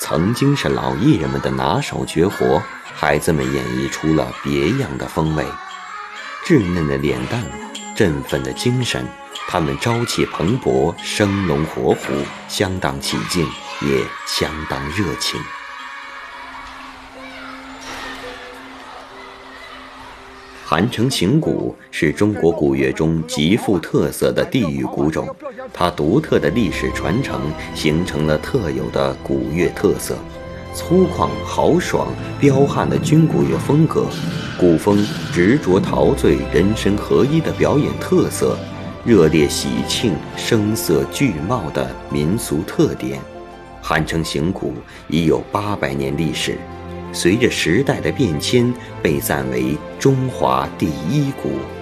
曾经是老艺人们的拿手绝活，孩子们演绎出了别样的风味。稚嫩的脸蛋，振奋的精神，他们朝气蓬勃，生龙活虎，相当起劲，也相当热情。韩城行鼓是中国古乐中极富特色的地域鼓种，它独特的历史传承形成了特有的鼓乐特色，粗犷豪爽彪悍的军鼓乐风格，鼓风执着陶醉人声合一的表演特色，热烈喜庆声色俱茂的民俗特点。韩城行鼓已有800年历史，随着时代的变迁，被赞为中华第一鼓。